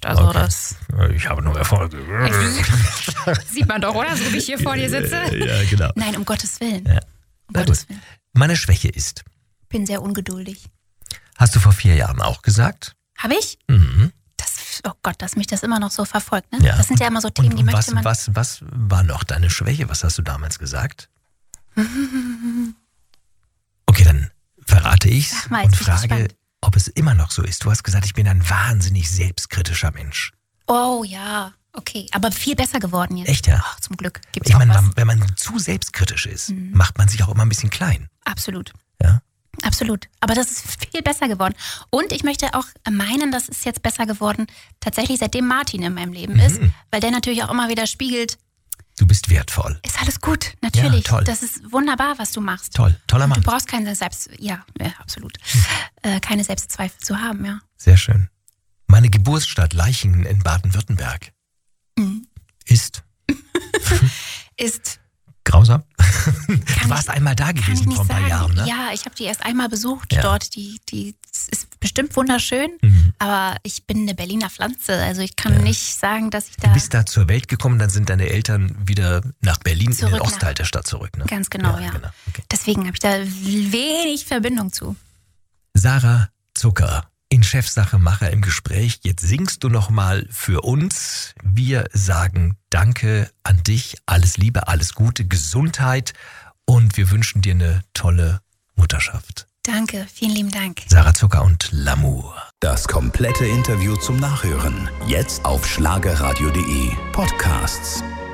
Also Okay. Ich habe nur Erfolge. Sieht man doch, oder? So wie ich hier vor dir sitze. Ja, genau. Nein, um Gottes Willen. Ja. Um Na Gottes gut. Willen. Meine Schwäche ist, Bin sehr ungeduldig. hast du vor 4 Jahren auch gesagt? Habe ich? Mhm. Oh Gott, dass mich das immer noch so verfolgt. Ne? Ja. Das sind ja immer so Themen, die Und möchte man... was war noch deine Schwäche? Was hast du damals gesagt? Okay, dann verrate ich's Sag mal, und jetzt bin ich frage, gespannt. ob es immer noch so ist. Du hast gesagt, ich bin ein wahnsinnig selbstkritischer Mensch. Oh ja, okay. Aber viel besser geworden jetzt. Echt, ja? Ach, zum Glück gibt's Ich auch meine, was. wenn man zu selbstkritisch ist, macht man sich auch immer ein bisschen klein. Absolut. Ja? Absolut. Aber das ist viel besser geworden. Und ich möchte auch meinen, das ist jetzt besser geworden, tatsächlich seitdem Martin in meinem Leben ist, weil der natürlich auch immer wieder spiegelt, Du bist wertvoll. ist alles gut, natürlich. Ja, toll. Das ist wunderbar, was du machst. Toll, toller Du Mann. brauchst keine absolut. Keine Selbstzweifel zu haben, ja. Sehr schön. Meine Geburtsstadt Leichingen in Baden-Württemberg ist Ist, grausam. Du ich- warst einmal da kann ich gewesen nicht vor ein paar sagen. Jahren, ne? Ja, ich habe die erst einmal besucht Ja. dort. Die ist bestimmt wunderschön, aber ich bin eine Berliner Pflanze. Also ich kann nicht sagen, dass ich da... Du bist da zur Welt gekommen, dann sind deine Eltern wieder nach Berlin in Zurück den nach- Ostteil der Stadt zurück, ne? Ganz genau, ja. Genau. Okay. Deswegen habe ich da wenig Verbindung zu. Sarah Zucker in Chefsache Macher im Gespräch. Jetzt singst du noch mal für uns. Wir sagen Danke an dich, alles Liebe, alles Gute, Gesundheit und wir wünschen dir eine tolle Mutterschaft. Danke, vielen lieben Dank. Sarah Zucker und L'amour. Das komplette Interview zum Nachhören. Jetzt auf schlagerradio.de. Podcasts.